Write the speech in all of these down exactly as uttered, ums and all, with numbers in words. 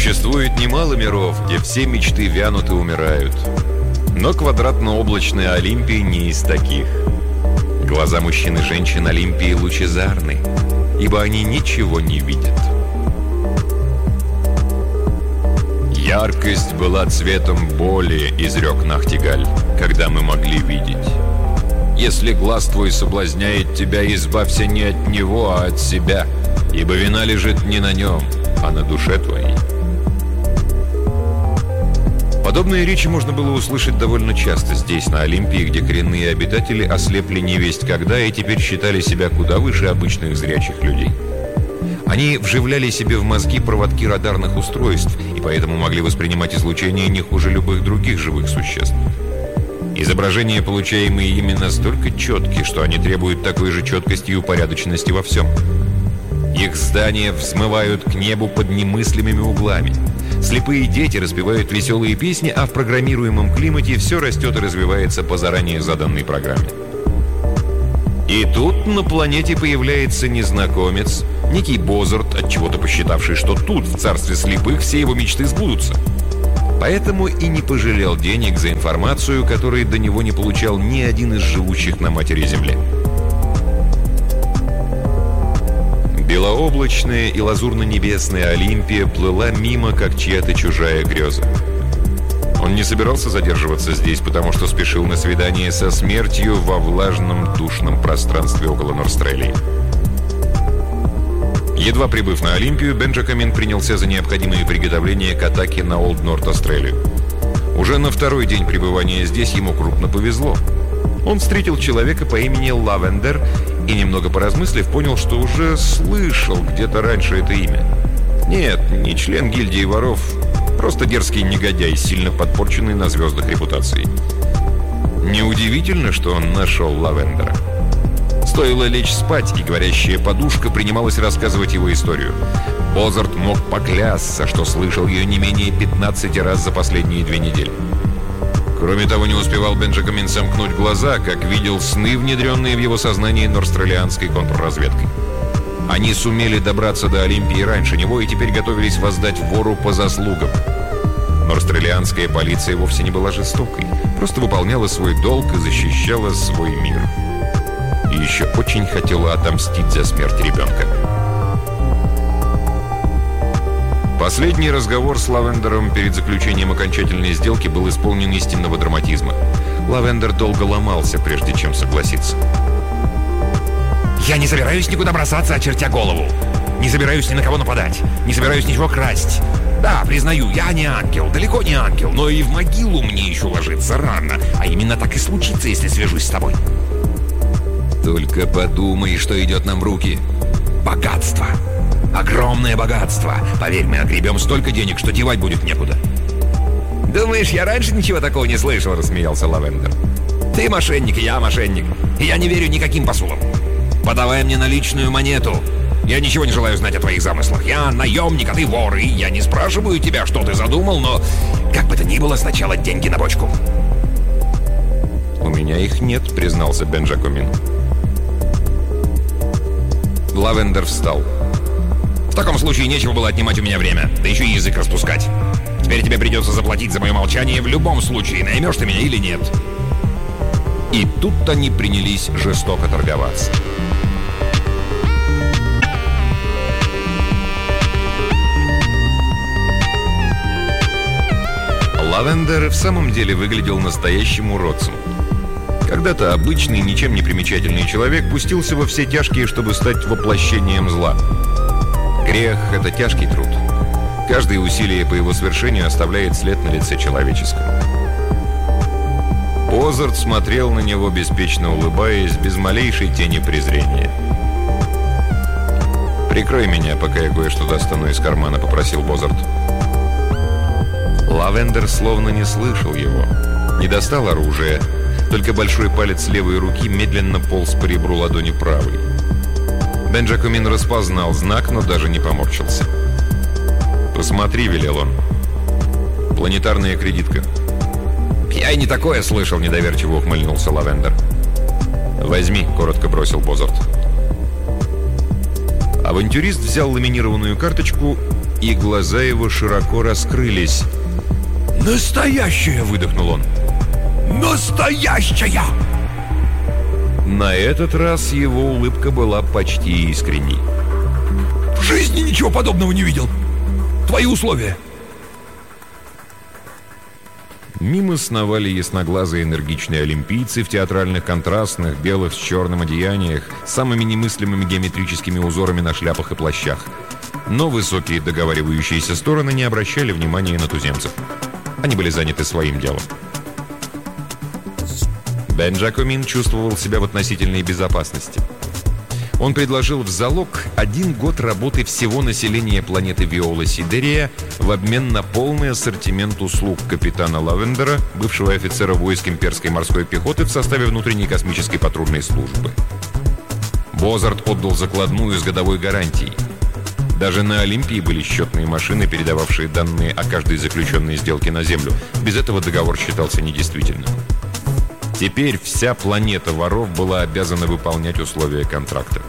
Существует немало миров, где все мечты вянут и умирают. Но квадратно-облачная Олимпия не из таких. Глаза мужчин и женщин Олимпии лучезарны, ибо они ничего не видят. «Яркость была цветом боли», — изрек Нахтигаль, «когда мы могли видеть. Если глаз твой соблазняет тебя, избавься не от него, а от себя, ибо вина лежит не на нем, а на душе твоей». Подобные речи можно было услышать довольно часто здесь, на Олимпии, где коренные обитатели ослепли невесть когда и теперь считали себя куда выше обычных зрячих людей. Они вживляли себе в мозги проводки радарных устройств и поэтому могли воспринимать излучение не хуже любых других живых существ. Изображения, получаемые ими, настолько четки, что они требуют такой же четкости и упорядоченности во всем. Их здания взмывают к небу под немыслимыми углами. Слепые дети распевают веселые песни, а в программируемом климате все растет и развивается по заранее заданной программе. И тут на планете появляется незнакомец, некий Бозарт, отчего-то посчитавший, что тут, в царстве слепых, все его мечты сбудутся. Поэтому и не пожалел денег за информацию, которую до него не получал ни один из живущих на матери Земле. Белооблачная и лазурно-небесная Олимпия плыла мимо, как чья-то чужая греза. Он не собирался задерживаться здесь, потому что спешил на свидание со смертью во влажном душном пространстве около Норстрелии. Едва прибыв на Олимпию, Бенджакамин принялся за необходимые приготовления к атаке на Олд Норт-Австралию. Уже на второй день пребывания здесь ему крупно повезло. Он встретил человека по имени Лавендер и, немного поразмыслив, понял, что уже слышал где-то раньше это имя. Нет, не член гильдии воров, просто дерзкий негодяй, сильно подпорченный на звездах репутацией. Неудивительно, что он нашел Лавендера. Стоило лечь спать, и говорящая подушка принималась рассказывать его историю. Бозарт мог поклясться, что слышал ее не менее пятнадцати раз за последние две недели. Кроме того, не успевал Бенджакамин сомкнуть глаза, как видел сны, внедренные в его сознание норстрелианской контрразведкой. Они сумели добраться до Олимпии раньше него и теперь готовились воздать вору по заслугам. Норстрелианская полиция вовсе не была жестокой, просто выполняла свой долг и защищала свой мир. И еще очень хотела отомстить за смерть ребенка. Последний разговор с Лавендером перед заключением окончательной сделки был исполнен истинного драматизма. Лавендер долго ломался, прежде чем согласиться. «Я не собираюсь никуда бросаться, очертя голову. Не собираюсь ни на кого нападать. Не собираюсь ничего красть. Да, признаю, я не ангел, далеко не ангел, но и в могилу мне еще ложиться рано. А именно так и случится, если свяжусь с тобой». «Только подумай, что идет нам в руки». «Богатство. Огромное богатство. Поверь, мы огребем столько денег, что девать будет некуда». «Думаешь, я раньше ничего такого не слышал?» — рассмеялся Лавендер. «Ты мошенник, и я мошенник. И я не верю никаким посулам. Подавай мне наличную монету. Я ничего не желаю знать о твоих замыслах. Я наемник, а ты вор, и я не спрашиваю тебя, что ты задумал, но, как бы то ни было, сначала деньги на бочку». «У меня их нет», — признался Бенджакамин. Лавендер встал. «В таком случае нечего было отнимать у меня время, да еще и язык распускать. Теперь тебе придется заплатить за мое молчание в любом случае, наймешь ты меня или нет». И тут они принялись жестоко торговаться. Лавендер в самом деле выглядел настоящим уродцем. Когда-то обычный, ничем не примечательный человек пустился во все тяжкие, чтобы стать воплощением зла. Грех — это тяжкий труд. Каждое усилие по его свершению оставляет след на лице человеческом. Бозарт смотрел на него, беспечно улыбаясь, без малейшей тени презрения. «Прикрой меня, пока я кое-что достану из кармана», — попросил Бозарт. Лавендер словно не слышал его. Не достал оружия, только большой палец левой руки медленно полз по ребру ладони правой. Бенджакамин распознал знак, но даже не поморщился. «Посмотри», — велел он. «Планетарная кредитка». «Я и не такое слышал», — недоверчиво ухмыльнулся Лавендер. «Возьми», — коротко бросил Бозарт. Авантюрист взял ламинированную карточку, и глаза его широко раскрылись. «Настоящая!» — выдохнул он. «Настоящая!» На этот раз его улыбка была почти искренней. «В жизни ничего подобного не видел! Твои условия!» Мимо сновали ясноглазые энергичные олимпийцы в театральных контрастных, белых с черным одеяниях, с самыми немыслимыми геометрическими узорами на шляпах и плащах. Но высокие договаривающиеся стороны не обращали внимания на туземцев. Они были заняты своим делом. Бенджакомин чувствовал себя в относительной безопасности. Он предложил в залог один год работы всего населения планеты Виола-Сидерия в обмен на полный ассортимент услуг капитана Лавендера, бывшего офицера войск имперской морской пехоты в составе внутренней космической патрульной службы. Бозарт отдал закладную с годовой гарантией. Даже на Олимпии были счетные машины, передававшие данные о каждой заключенной сделке на Землю. Без этого договор считался недействительным. Теперь вся планета воров была обязана выполнять условия контракта.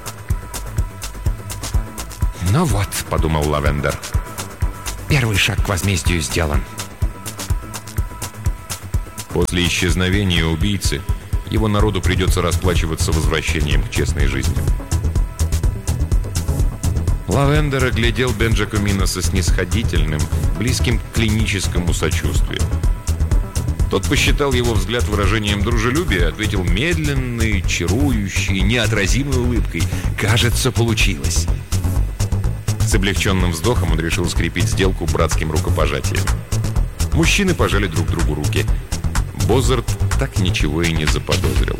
«Ну вот», — подумал Лавендер, — «первый шаг к возмездию сделан». После исчезновения убийцы его народу придется расплачиваться возвращением к честной жизни. Лавендер оглядел Бенджакомина со снисходительным, близким к клиническому сочувствию. Тот посчитал его взгляд выражением дружелюбия и ответил медленной, чарующей, неотразимой улыбкой. «Кажется, получилось». С облегченным вздохом он решил скрепить сделку братским рукопожатием. Мужчины пожали друг другу руки. Бозарт так ничего и не заподозрил.